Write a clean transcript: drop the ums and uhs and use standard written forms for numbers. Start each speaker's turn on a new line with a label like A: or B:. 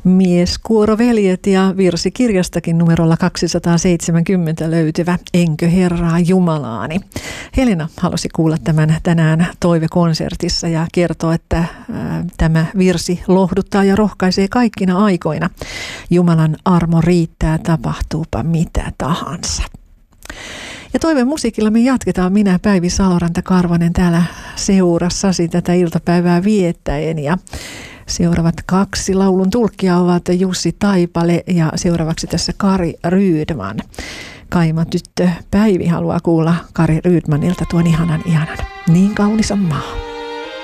A: Mieskuoroveljet ja virsikirjastakin numerolla 270 löytyvä Enkö Herraa Jumalaani. Helena halusi kuulla tämän tänään toivekonsertissa ja kertoo, että tämä virsi lohduttaa ja rohkaisee kaikkina aikoina. Jumalan armo riittää, tapahtuupa mitä tahansa. Ja toiveen musiikilla me jatketaan. Minä Päivi Saloranta-Karvanen täällä seurassasi tätä iltapäivää viettäen. Ja seuraavat kaksi laulun tulkkia ovat Jussi Taipale ja seuraavaksi tässä Kari Rydman. Kaima tyttö Päivi haluaa kuulla Kari Rydmanilta tuon ihanan Niin kaunis on maa.